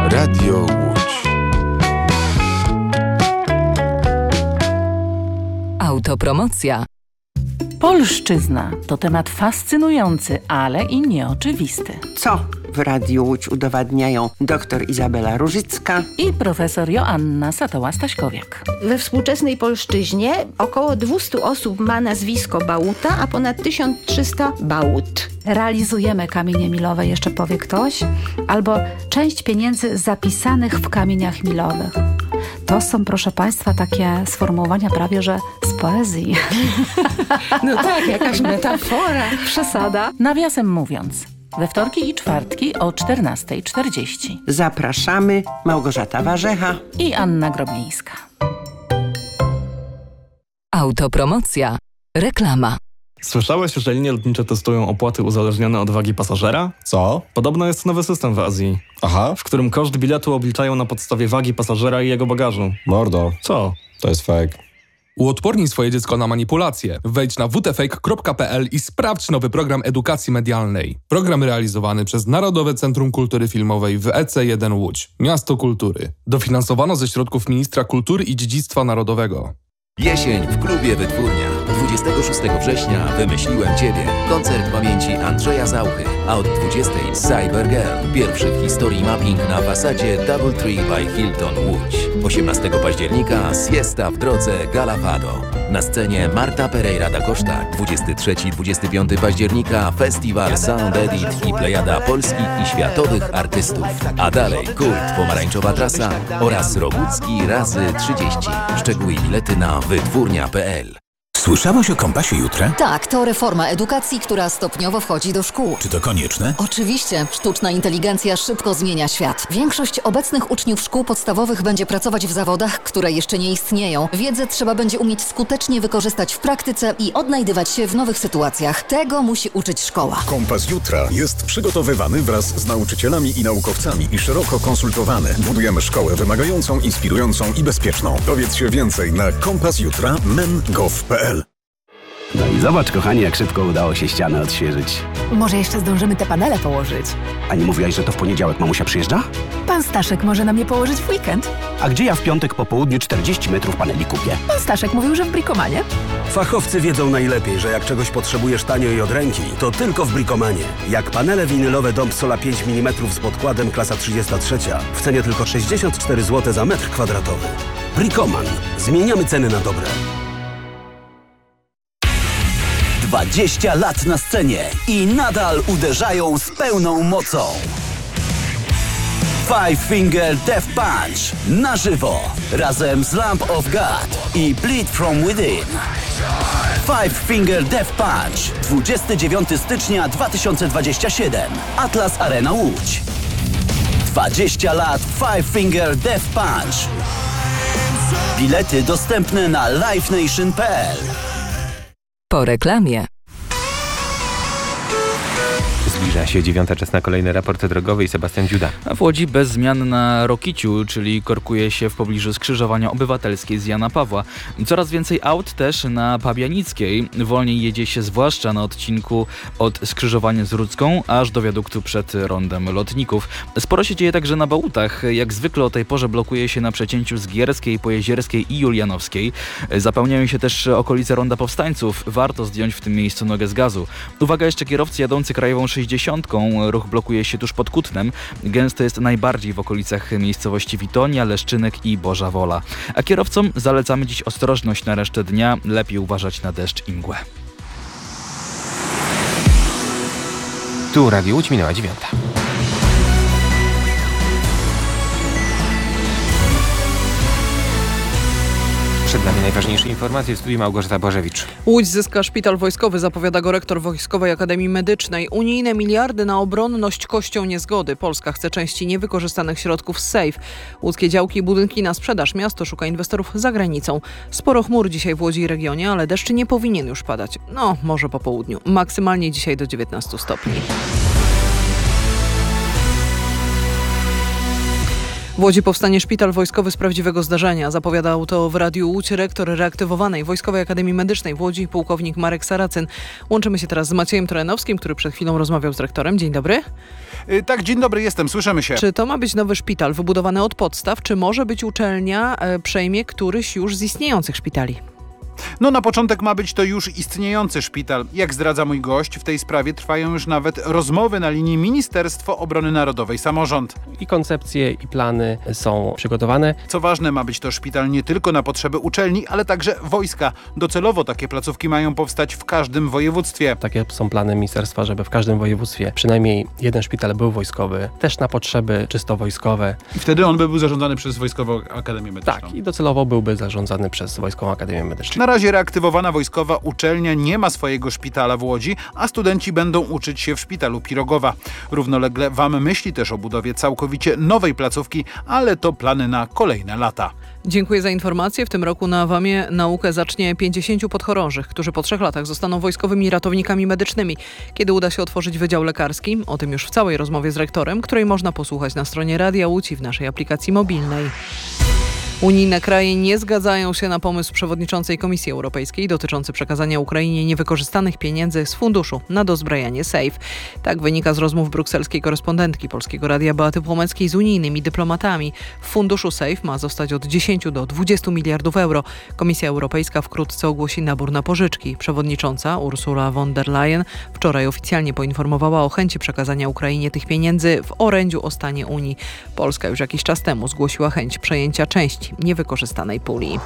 Radio Łódź. Autopromocja. Polszczyzna to temat fascynujący, ale i nieoczywisty. Co w Radiu Łódź udowadniają dr Izabela Różycka i profesor Joanna Satoła-Staśkowiak. We współczesnej polszczyźnie około 200 osób ma nazwisko Bałuta, a ponad 1300 Bałut. Realizujemy kamienie milowe, jeszcze powie ktoś, albo część pieniędzy zapisanych w kamieniach milowych. To są, proszę Państwa, takie sformułowania prawie, że z poezji. No tak, jakaś metafora. Przesada. Nawiasem mówiąc, we wtorki i czwartki o 14:40. Zapraszamy Małgorzata Warzecha i Anna Groblińska. Autopromocja. Reklama. Słyszałeś, że linie lotnicze testują opłaty uzależnione od wagi pasażera? Co? Podobno jest nowy system w Azji. Aha. W którym koszt biletu obliczają na podstawie wagi pasażera i jego bagażu. Mordo. Co? To jest fake. Uodpornij swoje dziecko na manipulacje. Wejdź na wtfake.pl i sprawdź nowy program edukacji medialnej. Program realizowany przez Narodowe Centrum Kultury Filmowej w EC1 Łódź. Miasto Kultury. Dofinansowano ze środków Ministra Kultury i Dziedzictwa Narodowego. Jesień w klubie Wytwórnia. 26 września Wymyśliłem Ciebie. Koncert pamięci Andrzeja Zauchy. A od 20 Cybergirl. Pierwszy w historii mapping na fasadzie Doubletree by Hilton Łódź. 18 października Siesta w drodze Galafado. Na scenie Marta Pereira da Costa. 23-25 października Festiwal Sound Edit i plejada polskich i światowych artystów. A dalej Kult, Pomarańczowa Trasa oraz Rogucki razy 30. Szczegóły i bilety na wytwórnia.pl. Słyszałeś o Kompasie Jutra? Tak, to reforma edukacji, która stopniowo wchodzi do szkół. Czy to konieczne? Oczywiście. Sztuczna inteligencja szybko zmienia świat. Większość obecnych uczniów szkół podstawowych będzie pracować w zawodach, które jeszcze nie istnieją. Wiedzę trzeba będzie umieć skutecznie wykorzystać w praktyce i odnajdywać się w nowych sytuacjach. Tego musi uczyć szkoła. Kompas Jutra jest przygotowywany wraz z nauczycielami i naukowcami i szeroko konsultowany. Budujemy szkołę wymagającą, inspirującą i bezpieczną. Dowiedz się więcej na kompasjutra.men.gov.pl. No i zobacz, kochani, jak szybko udało się ścianę odświeżyć. Może jeszcze zdążymy te panele położyć. A nie mówiłaś, że to w poniedziałek mamusia przyjeżdża? Pan Staszek może nam je położyć w weekend. A gdzie ja w piątek po południu 40 metrów paneli kupię? Pan Staszek mówił, że w Brikomanie. Fachowcy wiedzą najlepiej, że jak czegoś potrzebujesz tanio i od ręki, to tylko w Brikomanie. Jak panele winylowe Dom Sola 5 mm z podkładem klasa 33 w cenie tylko 64 zł za metr kwadratowy. Brikoman. Zmieniamy ceny na dobre. 20 lat na scenie i nadal uderzają z pełną mocą. Five Finger Death Punch na żywo razem z Lamb of God i Bleed From Within. Five Finger Death Punch 29 stycznia 2027 Atlas Arena Łódź. 20 lat Five Finger Death Punch. Bilety dostępne na livenation.pl. Po reklamie. Zbliża się 9. czas na kolejny raport drogowy i Sebastian Dziuda. A w Łodzi bez zmian na Rokiciu, czyli korkuje się w pobliżu skrzyżowania Obywatelskiej z Jana Pawła. Coraz więcej aut też na Pabianickiej. Wolniej jedzie się zwłaszcza na odcinku od skrzyżowania z Rudzką aż do wiaduktu przed rondem Lotników. Sporo się dzieje także na Bałutach. Jak zwykle o tej porze blokuje się na przecięciu z Gierskiej, Pojezierskiej i Julianowskiej. Zapełniają się też okolice Ronda Powstańców. Warto zdjąć w tym miejscu nogę z gazu. Uwaga jeszcze kierowcy jadący krajową 60. Ruch blokuje się tuż pod Kutnem. Gęsto jest najbardziej w okolicach miejscowości Witonia, Leszczynek i Boża Wola. A kierowcom zalecamy dziś ostrożność na resztę dnia. Lepiej uważać na deszcz i mgłę. Tu Radio Łódź, minęła 9. Przed nami najważniejsze informacje w studiu Małgorzata Bożewicz. Łódź zyska szpital wojskowy, zapowiada go rektor Wojskowej Akademii Medycznej. Unijne miliardy na obronność kością niezgody. Polska chce części niewykorzystanych środków z SAFE. Łódzkie działki i budynki na sprzedaż. Miasto szuka inwestorów za granicą. Sporo chmur dzisiaj w Łodzi i regionie, ale deszcz nie powinien już padać. No, może po południu. Maksymalnie dzisiaj do 19 stopni. W Łodzi powstanie szpital wojskowy z prawdziwego zdarzenia. Zapowiadał to w Radiu Łódź rektor reaktywowanej Wojskowej Akademii Medycznej w Łodzi, pułkownik Marek Saracyn. Łączymy się teraz z Maciejem Trojanowskim, który przed chwilą rozmawiał z rektorem. Dzień dobry. Tak, dzień dobry, jestem, słyszymy się. Czy to ma być nowy szpital wybudowany od podstaw, czy może być uczelnia przejmie któryś już z istniejących szpitali? No na początek ma być to już istniejący szpital. Jak zdradza mój gość, w tej sprawie trwają już nawet rozmowy na linii Ministerstwo Obrony Narodowej, Samorząd. I koncepcje, i plany są przygotowane. Co ważne, ma być to szpital nie tylko na potrzeby uczelni, ale także wojska. Docelowo takie placówki mają powstać w każdym województwie. Takie są plany ministerstwa, żeby w każdym województwie przynajmniej jeden szpital był wojskowy, też na potrzeby czysto wojskowe. I wtedy on by był zarządzany przez Wojskową Akademię Medyczną. Tak, i docelowo byłby zarządzany przez Wojskową Akademię Medyczną. Na razie reaktywowana wojskowa uczelnia nie ma swojego szpitala w Łodzi, a studenci będą uczyć się w szpitalu Pirogowa. Równolegle WAM myśli też o budowie całkowicie nowej placówki, ale to plany na kolejne lata. Dziękuję za informację. W tym roku na WAM-ie naukę zacznie 50 podchorążych, którzy po 3 latach zostaną wojskowymi ratownikami medycznymi. Kiedy uda się otworzyć wydział lekarski? O tym już w całej rozmowie z rektorem, której można posłuchać na stronie Radia Łódź i w naszej aplikacji mobilnej. Unijne kraje nie zgadzają się na pomysł przewodniczącej Komisji Europejskiej dotyczący przekazania Ukrainie niewykorzystanych pieniędzy z funduszu na dozbrajanie SAFE. Tak wynika z rozmów brukselskiej korespondentki Polskiego Radia Beaty Płomeckiej z unijnymi dyplomatami. W funduszu SAFE ma zostać od 10 do 20 miliardów euro. Komisja Europejska wkrótce ogłosi nabór na pożyczki. Przewodnicząca Ursula von der Leyen wczoraj oficjalnie poinformowała o chęci przekazania Ukrainie tych pieniędzy w orędziu o stanie Unii. Polska już jakiś czas temu zgłosiła chęć przejęcia części niewykorzystanej puli.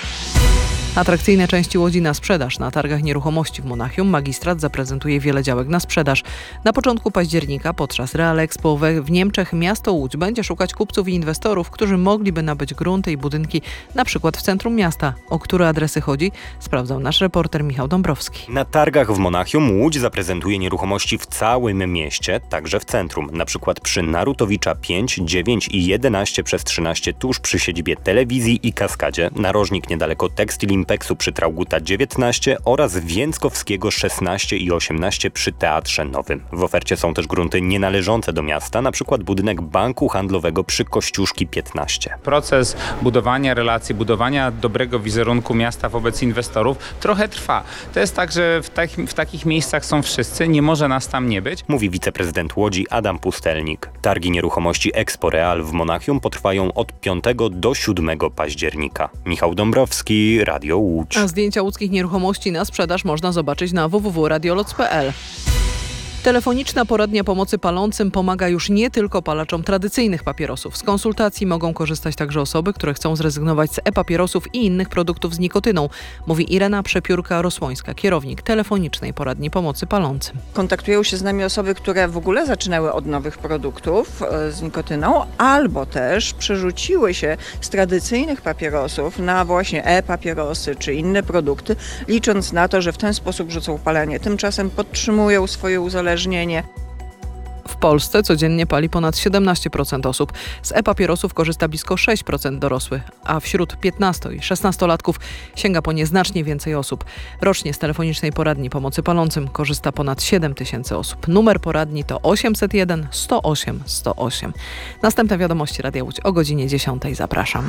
Atrakcyjne części Łodzi na sprzedaż. Na targach nieruchomości w Monachium magistrat zaprezentuje wiele działek na sprzedaż. Na początku października podczas Real Expo w Niemczech miasto Łódź będzie szukać kupców i inwestorów, którzy mogliby nabyć grunty i budynki na przykład w centrum miasta. O które adresy chodzi? Sprawdzał nasz reporter Michał Dąbrowski. Na targach w Monachium Łódź zaprezentuje nieruchomości w całym mieście, także w centrum. Na przykład przy Narutowicza 5, 9 i 11/13 tuż przy siedzibie telewizji i kaskadzie, narożnik niedaleko Tekstyl Impeksu przy Traugutta 19 oraz Więckowskiego 16 i 18 przy Teatrze Nowym. W ofercie są też grunty nienależące do miasta, na przykład budynek banku handlowego przy Kościuszki 15. Proces budowania relacji, budowania dobrego wizerunku miasta wobec inwestorów trochę trwa. To jest tak, że w takich miejscach są wszyscy, nie może nas tam nie być. Mówi wiceprezydent Łodzi Adam Pustelnik. Targi nieruchomości Expo Real w Monachium potrwają od 5 do 7 października. Michał Dąbrowski, Radio Łódź. A zdjęcia łódzkich nieruchomości na sprzedaż można zobaczyć na www.radioloc.pl. Telefoniczna poradnia pomocy palącym pomaga już nie tylko palaczom tradycyjnych papierosów. Z konsultacji mogą korzystać także osoby, które chcą zrezygnować z e-papierosów i innych produktów z nikotyną, mówi Irena Przepiórka-Rosłońska, kierownik telefonicznej poradni pomocy palącym. Kontaktują się z nami osoby, które w ogóle zaczynały od nowych produktów z nikotyną, albo też przerzuciły się z tradycyjnych papierosów na właśnie e-papierosy czy inne produkty, licząc na to, że w ten sposób rzucą palenie. Tymczasem podtrzymują swoje uzależnienie. W Polsce codziennie pali ponad 17% osób. Z e-papierosów korzysta blisko 6% dorosłych, a wśród 15- i 16-latków sięga po nieznacznie więcej osób. Rocznie z telefonicznej poradni pomocy palącym korzysta ponad 7 000 osób. Numer poradni to 801 108 108. Następne wiadomości Radia Łódź o godzinie 10. Zapraszam.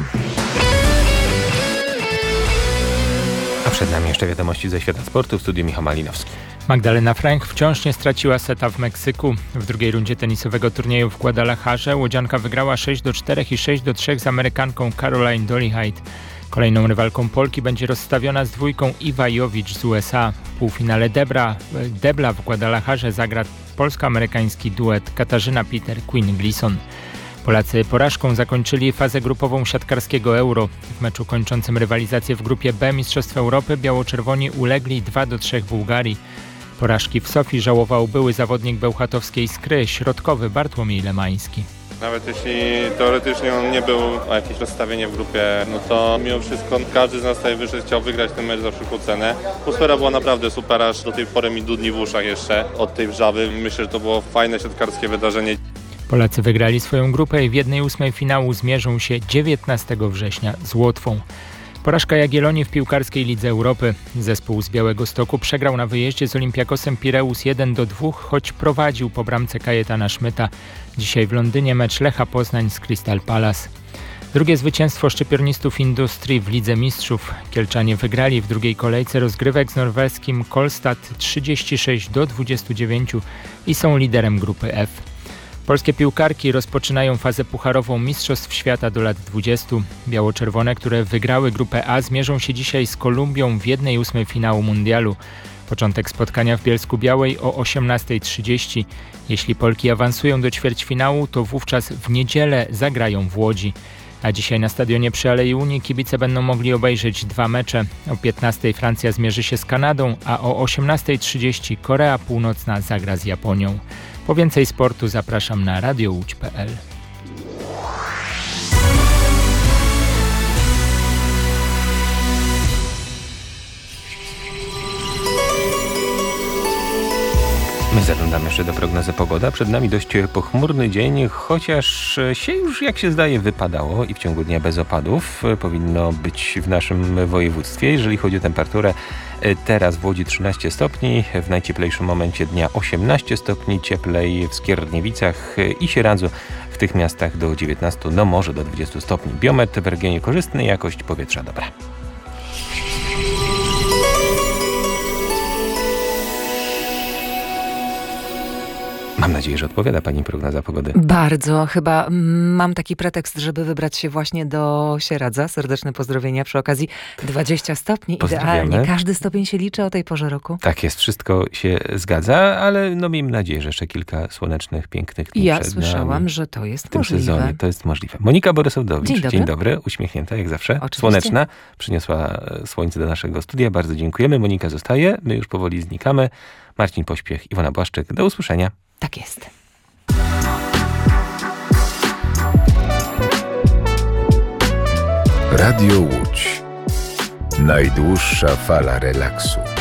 A przed nami jeszcze wiadomości ze świata sportu. W studiu Michał Malinowski. Magdalena Frank wciąż nie straciła seta w Meksyku. W drugiej rundzie tenisowego turnieju w Guadalajarze łodzianka wygrała 6-4 i 6-3 z Amerykanką Caroline Dolehide. Kolejną rywalką Polki będzie rozstawiona z dwójką Iwa Jowicz z USA. W półfinale debla w Guadalajarze zagra polsko-amerykański duet Katarzyna Peter-Quinn Gleason. Polacy porażką zakończyli fazę grupową siatkarskiego Euro. W meczu kończącym rywalizację w grupie B Mistrzostw Europy biało-czerwoni ulegli 2-3 Bułgarii. Porażki w Sofii żałował były zawodnik bełchatowskiej Skry, środkowy Bartłomiej Lemański. Nawet jeśli teoretycznie on nie był o jakieś rozstawienie w grupie, no to mimo wszystko każdy z nas tutaj wyszedł, chciał wygrać ten mecz za wszelką cenę. Atmosfera była naprawdę super, aż do tej pory mi dudni w uszach jeszcze od tej wrzawy. Myślę, że to było fajne siatkarskie wydarzenie. Polacy wygrali swoją grupę i w 1/8 finału zmierzą się 19 września z Łotwą. Porażka Jagiellonii w piłkarskiej Lidze Europy. Zespół z Białegostoku przegrał na wyjeździe z Olympiakosem Pireus 1-2, choć prowadził po bramce Kajetana Szmyta. Dzisiaj w Londynie mecz Lecha Poznań z Crystal Palace. Drugie zwycięstwo szczypiornistów Industrii w Lidze Mistrzów. Kielczanie wygrali w drugiej kolejce rozgrywek z norweskim Kolstad 36-29 i są liderem grupy F. Polskie piłkarki rozpoczynają fazę pucharową Mistrzostw Świata do lat 20. Biało-czerwone, które wygrały grupę A, zmierzą się dzisiaj z Kolumbią w 1/8 finału mundialu. Początek spotkania w Bielsku-Białej o 18:30. Jeśli Polki awansują do ćwierćfinału, to wówczas w niedzielę zagrają w Łodzi. A dzisiaj na stadionie przy Alei Unii kibice będą mogli obejrzeć 2 mecze. O 15:00 Francja zmierzy się z Kanadą, a o 18:30 Korea Północna zagra z Japonią. Po więcej sportu zapraszam na radiołódź.pl. My zaglądamy jeszcze do prognozy pogody. Przed nami dość pochmurny dzień, chociaż się już, jak się zdaje, wypadało i w ciągu dnia bez opadów powinno być w naszym województwie. Jeżeli chodzi o temperaturę, teraz w Łodzi 13 stopni, w najcieplejszym momencie dnia 18 stopni, cieplej w Skierniewicach i Sieradzu, w tych miastach do 19, no może do 20 stopni. Biometr w regionie korzystny, jakość powietrza dobra. Mam nadzieję, że odpowiada pani prognoza pogody. Bardzo. Chyba mam taki pretekst, żeby wybrać się właśnie do Sieradza. Serdeczne pozdrowienia przy okazji. 20 stopni, idealnie. Każdy stopień się liczy o tej porze roku. Tak jest, wszystko się zgadza, ale no miejmy nadzieję, że jeszcze kilka słonecznych, pięknych dni Ja przed słyszałam, nami. że to jest w tym możliwe. sezonie to jest możliwe. Monika Borysowdowicz, Dzień dobry. uśmiechnięta jak zawsze, Oczywiście. słoneczna, przyniosła słońce do naszego studia. Bardzo dziękujemy. Monika zostaje, my już powoli znikamy. Marcin Pośpiech, Iwona Błaszczyk, do usłyszenia. Tak jest. Radio Łódź. Najdłuższa fala relaksu.